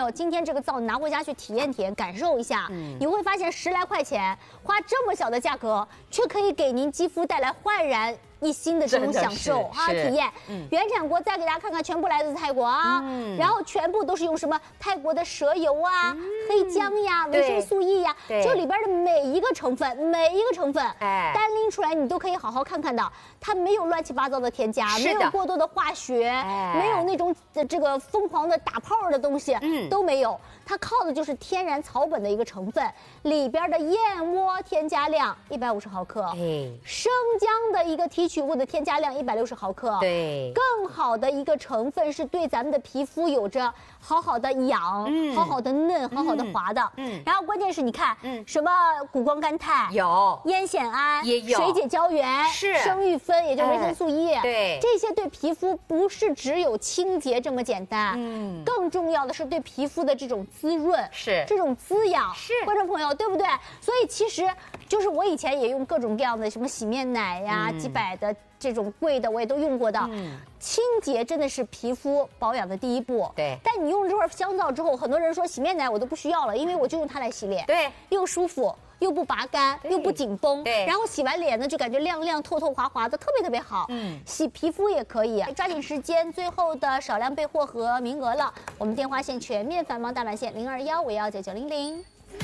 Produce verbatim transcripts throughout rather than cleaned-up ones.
友，今天这个皂你拿回家去体验体验，感受一下，嗯、你会发现十来块钱花这么小的价格，却可以给您肌肤带来焕然一新的这种享受啊体验。嗯、原产国再给大家看看，全部来自泰国啊，嗯、然后全部都是用什么泰国的蛇油啊、嗯、黑姜呀、维生素 E 呀，这里边的每一个成分，每一个成分，哎，单拎出来你都可以好好看看的，它没有乱七八糟的添加，没有过多的化学，哎、没有那种这个疯狂的打泡的东西，嗯，都没有。它靠的就是天然草本的一个成分，里边的燕窝添加量一百五十毫克，哎，生姜的一个提取物的添加量一百六十毫克，对，更好的一个成分是对咱们的皮肤有着好好的养、嗯、好好的嫩、好好的滑的，嗯，然后关键是你看，嗯，什么谷胱甘肽有，烟酰胺也有，水解胶原是，生育酚也就是维生素 E，、哎、对，这些对皮肤不是只有清洁这么简单，嗯，更重要的是对皮肤的这种滋润，是这种滋养，是观众朋友对不对？所以其实就是我以前也用各种各样的什么洗面奶呀、嗯、几百的这种贵的我也都用过的。嗯，清洁真的是皮肤保养的第一步。对，但你用了这块香皂之后，很多人说洗面奶我都不需要了，因为我就用它来洗脸。对，又舒服。又不拔干，又不紧绷，对，然后洗完脸呢就感觉亮亮、透透、滑滑的，特别特别好。嗯，洗皮肤也可以，抓紧时间，最后的少量备货和名额了。我们电话线全面繁忙大满线零二幺五幺九九零零。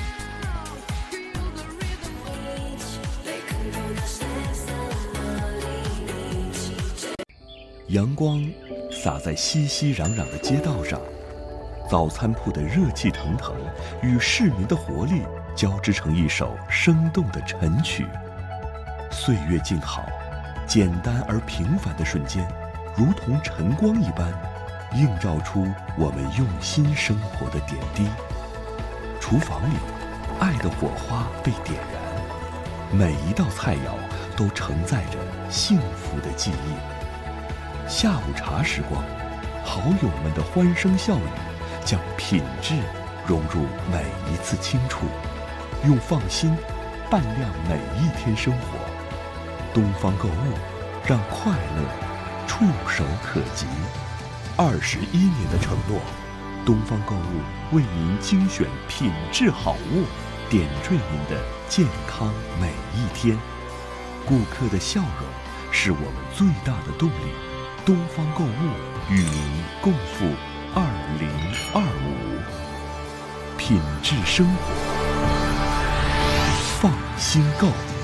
阳光洒在熙熙攘攘的街道上，早餐铺的热气腾腾与市民的活力交织成一首生动的晨曲。岁月静好，简单而平凡的瞬间，如同晨光一般，映照出我们用心生活的点滴。厨房里，爱的火花被点燃，每一道菜肴都承载着幸福的记忆。下午茶时光，好友们的欢声笑语，将品质融入每一次清楚。用放心伴亮每一天生活。东方购物，让快乐触手可及。二十一年的承诺，东方购物为您精选品质好物，点缀您的健康每一天。顾客的笑容是我们最大的动力。东方购物与您共赴二零二五，品质生活。放心购。